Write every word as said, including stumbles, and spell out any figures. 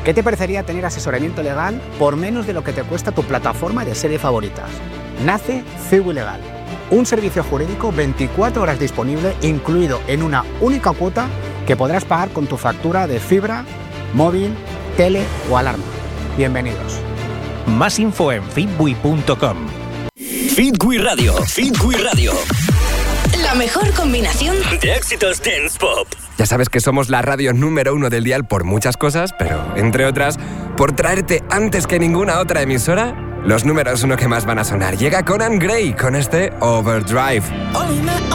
¿Qué te parecería tener asesoramiento legal por menos de lo que te cuesta tu plataforma de series favoritas? Nace Cibu Legal, un servicio jurídico veinticuatro horas disponible, incluido en una única cuota que podrás pagar con tu factura de fibra, móvil, tele o alarma. Bienvenidos. Más info en fitbui punto com. Fitbui Radio, Fitbui Radio. La mejor combinación de éxitos dance pop. Ya sabes que somos la radio número uno del dial por muchas cosas, pero entre otras, por traerte antes que ninguna otra emisora los números uno que más van a sonar. Llega Conan Gray con este Overdrive.